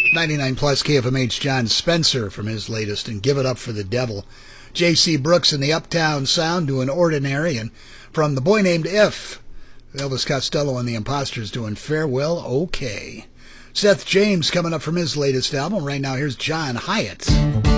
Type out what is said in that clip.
99 plus KFMH John Spencer from his latest and Give It Up for the Devil. J.C. Brooks and the Uptown Sound doing Ordinary, and from The Boy Named If, Elvis Costello and the Imposters doing Farewell OK. Seth James coming up from his latest album. Right now, here's John Hyatt.